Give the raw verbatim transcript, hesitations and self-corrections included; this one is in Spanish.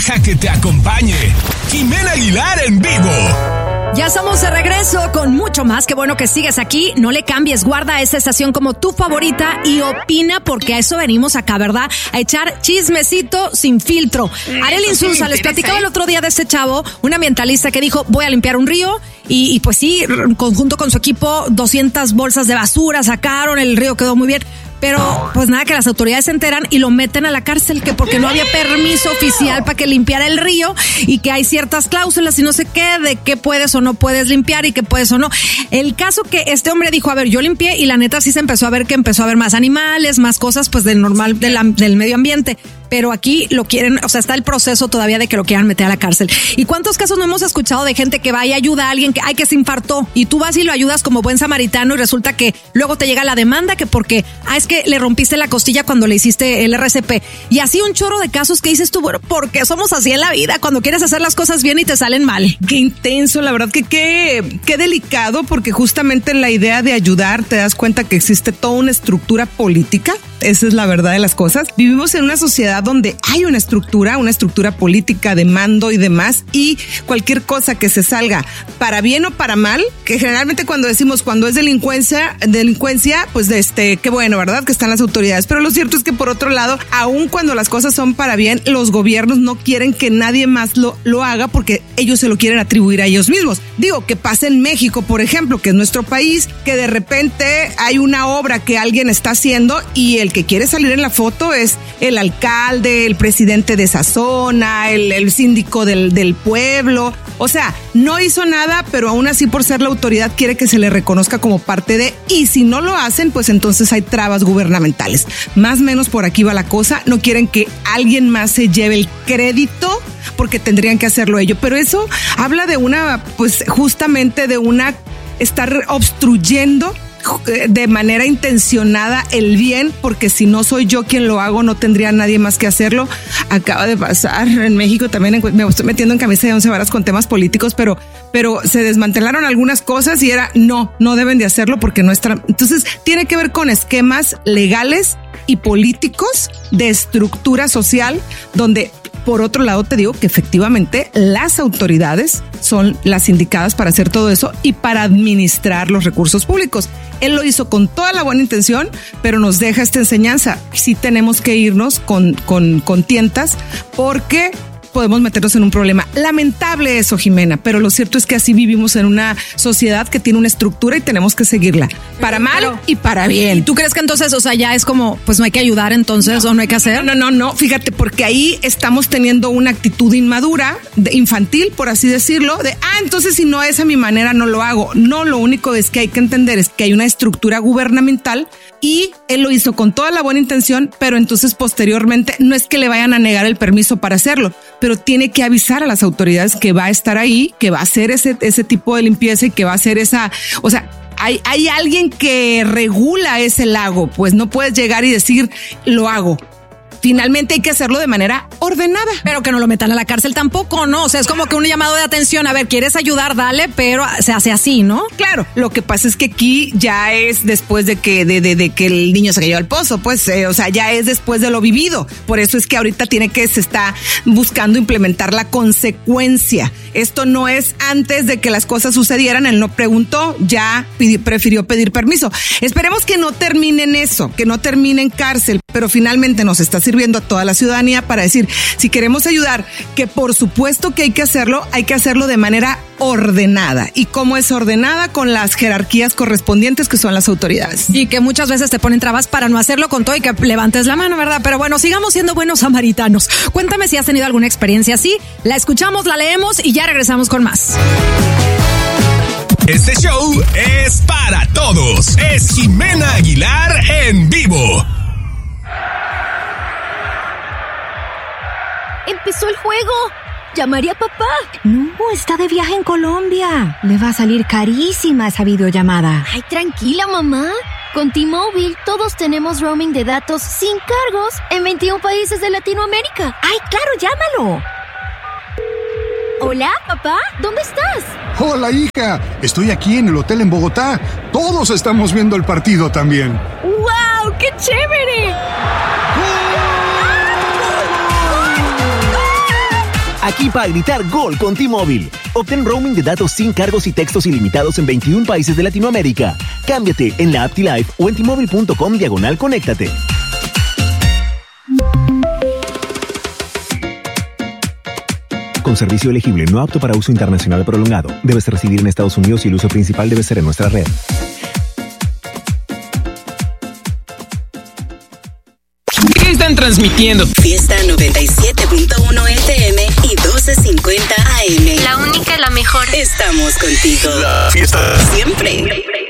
Deja que te acompañe Jimena Aguilar en vivo. Ya estamos de regreso con mucho más. Qué bueno que sigues aquí. No le cambies, guarda esta estación como tu favorita y opina, porque a eso venimos acá, ¿verdad? A echar chismecito sin filtro. Arely Insulza, les platicaba el otro día de este chavo, un ambientalista que dijo, voy a limpiar un río. Y, y pues sí, conjunto con su equipo, doscientas bolsas de basura sacaron, el río quedó muy bien. Pero pues nada, que las autoridades se enteran y lo meten a la cárcel, que porque no había permiso oficial para que limpiara el río y que hay ciertas cláusulas y no sé qué, de qué puedes o no puedes limpiar y qué puedes o no. El caso que este hombre dijo, a ver, yo limpié, y la neta sí se empezó a ver que empezó a haber más animales, más cosas pues del normal, de la, del medio ambiente. Pero aquí lo quieren, o sea, está el proceso todavía de que lo quieran meter a la cárcel. ¿Y cuántos casos no hemos escuchado de gente que va y ayuda a alguien que, ay, que se infartó, y tú vas y lo ayudas como buen samaritano y resulta que luego te llega la demanda que porque, ah, es que le rompiste la costilla cuando le hiciste el R C P? Y así un chorro de casos que dices tú, bueno, ¿por qué somos así en la vida? Cuando quieres hacer las cosas bien y te salen mal. Qué intenso, la verdad que qué, qué delicado, porque justamente en la idea de ayudar te das cuenta que existe toda una estructura política. Esa es la verdad de las cosas. Vivimos en una sociedad donde hay una estructura, una estructura política de mando y demás, y cualquier cosa que se salga para bien o para mal, que generalmente cuando decimos cuando es delincuencia, delincuencia, pues este, qué bueno, ¿verdad? Que están las autoridades. Pero lo cierto es que por otro lado, aun cuando las cosas son para bien, los gobiernos no quieren que nadie más lo, lo haga porque ellos se lo quieren atribuir a ellos mismos. Digo, que pasa en México, por ejemplo, que es nuestro país, que de repente hay una obra que alguien está haciendo y el que quiere salir en la foto es el alcalde, el presidente de esa zona, el, el síndico del, del pueblo. O sea, no hizo nada, pero aún así por ser la autoridad quiere que se le reconozca como parte de, y si no lo hacen, pues entonces hay trabas gubernamentales. Más o menos por aquí va la cosa. No quieren que alguien más se lleve el crédito porque tendrían que hacerlo ellos. Pero eso habla de una, pues justamente de una, estar obstruyendo de manera intencionada el bien, porque si no soy yo quien lo hago, no tendría nadie más que hacerlo. Acaba de pasar en México también, me estoy metiendo en camisa de once varas con temas políticos, pero, pero se desmantelaron algunas cosas y era, no, no deben de hacerlo porque no están. Entonces, tiene que ver con esquemas legales y políticos de estructura social, donde por otro lado te digo que efectivamente las autoridades son las indicadas para hacer todo eso y para administrar los recursos públicos. Él lo hizo con toda la buena intención, pero nos deja esta enseñanza. Sí tenemos que irnos con, con, con tientas, porque podemos meternos en un problema. Lamentable eso, Jimena, pero lo cierto es que así vivimos en una sociedad que tiene una estructura y tenemos que seguirla, para mal pero, y para bien. ¿Y tú crees que entonces, o sea, ya es como, pues no hay que ayudar entonces, no, o no hay que hacer? No, no, no, fíjate, porque ahí estamos teniendo una actitud inmadura, de, infantil, por así decirlo, de, ah, entonces si no es a mi manera, no lo hago. No, lo único es que hay que entender es que hay una estructura gubernamental y él lo hizo con toda la buena intención, pero entonces posteriormente no es que le vayan a negar el permiso para hacerlo, pero tiene que avisar a las autoridades que va a estar ahí, que va a hacer ese, ese tipo de limpieza y que va a hacer esa, o sea, hay, hay alguien que regula ese lago, pues no puedes llegar y decir, lo hago. Finalmente hay que hacerlo de manera ordenada. Pero que no lo metan a la cárcel tampoco, ¿no? O sea, es como que un llamado de atención. A ver, ¿quieres ayudar? Dale, pero se hace así, ¿no? Claro, lo que pasa es que aquí ya es después de que de, de, de que el niño se cayó al pozo, pues, eh, o sea, ya es después de lo vivido. Por eso es que ahorita tiene que, se está buscando implementar la consecuencia. Esto no es antes de que las cosas sucedieran. Él no preguntó, ya pidi, prefirió pedir permiso. Esperemos que no termine en eso, que no termine en cárcel, pero finalmente nos está sirviendo a toda la ciudadanía para decir, si queremos ayudar, que por supuesto que hay que hacerlo, hay que hacerlo de manera ordenada. ¿Y cómo es ordenada? Con las jerarquías correspondientes que son las autoridades. Y que muchas veces te ponen trabas para no hacerlo con todo y que levantes la mano, ¿verdad? Pero bueno, sigamos siendo buenos samaritanos. Cuéntame si has tenido alguna experiencia así. La escuchamos, la leemos y ya regresamos con más. Este show es para todos. Es Jimena Aguilar en vivo. ¡Empezó el juego! ¡Llamaré a papá! No, está de viaje en Colombia. Le va a salir carísima esa videollamada. Ay, tranquila, mamá. Con T-Mobile todos tenemos roaming de datos sin cargos en veintiún países de Latinoamérica. ¡Ay, claro, llámalo! Hola, papá, ¿dónde estás? Hola, hija. Estoy aquí en el hotel en Bogotá. Todos estamos viendo el partido también. ¡Wow! ¡Qué chévere! aquí para gritar gol con T-Mobile. Obtén roaming de datos sin cargos y textos ilimitados en veintiún países de Latinoamérica. Cámbiate en la app T-Life o en T-Mobile punto com diagonal conéctate. Con servicio elegible no apto para uso internacional prolongado. Debes residir en Estados Unidos y el uso principal debe ser en nuestra red. ¿Qué están transmitiendo? Fiesta noventa y siete punto uno F M y doce cincuenta A M. La única, la mejor. Estamos contigo. La fiesta. Siempre.